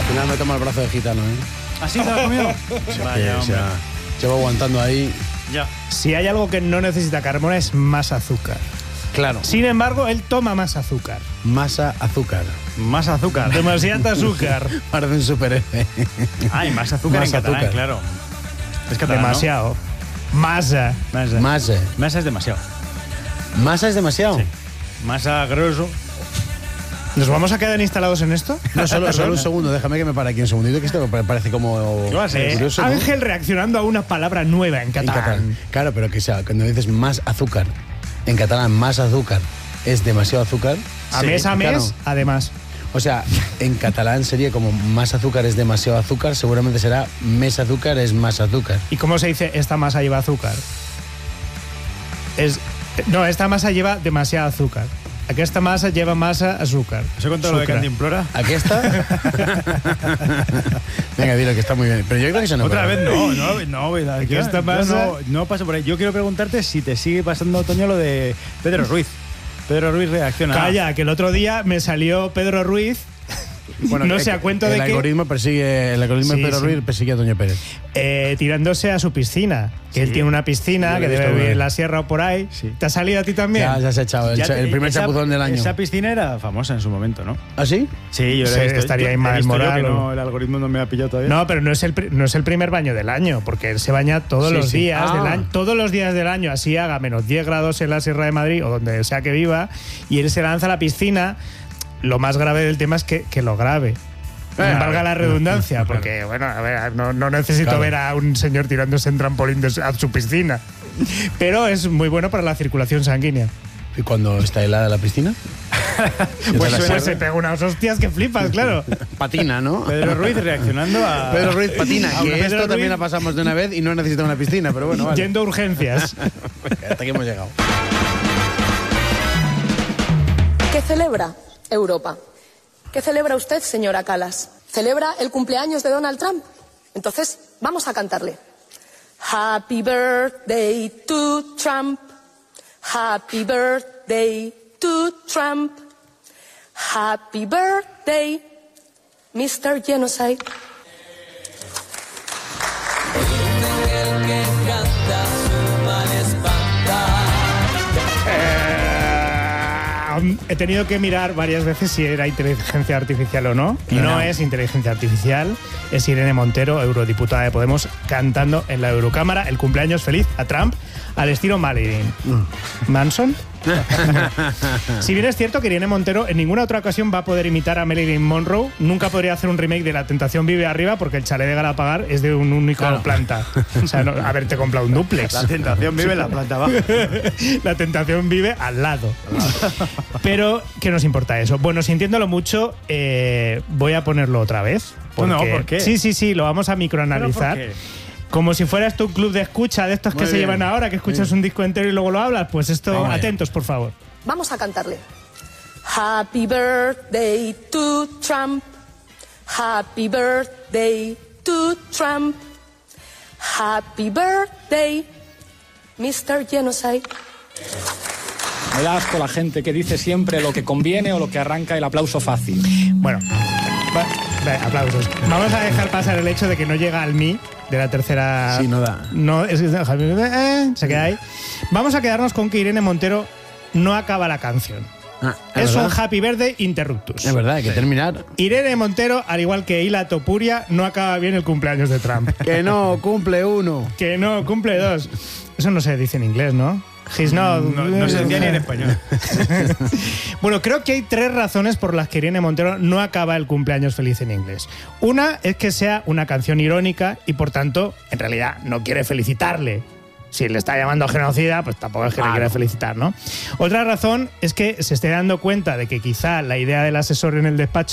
final me toma el brazo de gitano, ¿eh? ¿Así te lo has comido? Vaya, o sea, llevo aguantando ahí. Ya. Si hay algo que no necesita Carmona es más azúcar. Claro. Sin embargo, él toma más azúcar. Masa azúcar. Más azúcar. Demasiado azúcar. Parece un superhéroe. Ay, más azúcar Más en catalán, azúcar. claro. Es catalán, Demasiado. Masa. ¿no? Masa. Masa. Masa es demasiado. ¿Masa es demasiado? Sí. Masa grosso. ¿Nos vamos a quedar instalados en esto? No, solo un segundo. Déjame que me pare aquí un segundito, que esto me parece como... ¿Qué va a ser? curioso, ¿no? Ángel reaccionando a una palabra nueva en En catalán. catalán. Claro, pero que sea, cuando dices más azúcar, en catalán más azúcar es demasiado azúcar. A Sí, mes, claro. además. O sea, en catalán sería como más azúcar es demasiado azúcar, seguramente será més azúcar es más azúcar. ¿Y cómo se dice esta masa lleva azúcar? No, esta masa lleva demasiado azúcar. Aquesta masa lleva masa azúcar. ¿Eso con todo lo de Sucre. Cantimplora? ¿Aquí está? Venga, dilo, que está muy bien. Pero yo creo que eso no. Otra vez ¿verdad? no, ¿verdad? ¿Qué está pasando? No paso por ahí. Yo quiero preguntarte si te sigue pasando, Toño, lo de Pedro Ruiz. Pedro Ruiz reacciona. Calla, que el otro día me salió Pedro Ruiz. No sé a cuento de el qué. algoritmo persigue, el algoritmo Sí, de Pedro sí. Ruiz persigue a Toño Pérez. Tirándose a su piscina. Que él tiene una Yo piscina lo que he debe visto vivir alguna en vez. la sierra o por ahí. Sí. ¿Te ha salido a ti también? Ya se ha echado el, Ya el primer chapuzón del año. Esa piscina era famosa en su momento, ¿no? ¿Ah, sí? Sí, yo Sí, la he visto. estaría Yo- Ismael he visto yo Moral que o- no, el algoritmo no me ha pillado todavía. No, pero no es el primer baño del año, porque él se baña todos Sí, los sí. días del Ah. año, todos los días del año, así haga menos 10 grados en la Sierra de Madrid o donde sea que viva, y él se lanza a la piscina. Lo más grave del tema es que lo grabe. Valga la redundancia, porque, bueno, a ver, no necesito Claro. ver a un señor tirándose en trampolín a su piscina. Pero es muy bueno para la circulación sanguínea. ¿Y cuando está helada la piscina? Pues la se pega unas hostias que flipas, claro. Patina, ¿no? Pedro Ruiz reaccionando a... Pedro Ruiz patina, Ah, que Pedro esto Ruiz- también la pasamos de una vez y no necesita una piscina, pero bueno, vale. Yendo a urgencias. Hasta aquí hemos llegado. ¿Qué celebra Europa? ¿Qué celebra usted, señora Calas? ¿Celebra el cumpleaños de Donald Trump? Entonces, vamos a cantarle. Happy birthday to Trump. Happy birthday to Trump. Happy birthday, Mr. Genocide. He tenido que mirar varias veces si era inteligencia artificial o no. No es inteligencia artificial, es Irene Montero, eurodiputada de Podemos, cantando en la Eurocámara el cumpleaños feliz a Trump al estilo Marilyn Manson. Si bien es cierto que Irene Montero en ninguna otra ocasión va a poder imitar a Marilyn Monroe, nunca podría hacer un remake de La Tentación vive arriba porque el chalet de Galapagar es de un único Claro. planta. O sea, haberte comprado un dúplex. La tentación vive en la planta baja. La tentación vive al lado. Pero, ¿qué nos importa eso? Bueno, sintiéndolo mucho, voy a ponerlo otra vez. No, ¿por qué? Sí, lo vamos a microanalizar. ¿Pero por qué? Como si fueras tú un club de escucha de estos que Muy se bien. llevan ahora, que escuchas un disco entero y luego lo hablas. Pues esto, Vamos allá. atentos, por favor. Vamos a cantarle. Happy birthday to Trump. Happy birthday to Trump. Happy birthday, Mr. Genocide. Me da asco la gente que dice siempre lo que conviene o lo que arranca el aplauso fácil. Bueno, aplausos. Vamos a dejar pasar el hecho de que no llega al mi de la tercera. Sí, no da. No, se queda ahí. Vamos a quedarnos con que Irene Montero no acaba la canción. Es un Happy Birthday Interruptus. Es verdad, hay que terminar. Irene Montero, al igual que Hila Topuria, no acaba bien el cumpleaños de Trump. Que no, cumple uno. Que no, cumple dos. Eso no se dice en inglés, ¿no? He's not. No se decía ni en español. Bueno, creo que hay 3 razones por las que Irene Montero no acaba el cumpleaños feliz en inglés. Una es que sea una canción irónica y, por tanto, en realidad no quiere felicitarle. Si le está llamando genocida, pues tampoco es que le quiera felicitar, ¿no? Otra razón es que se esté dando cuenta de que quizá la idea del asesor en el despacho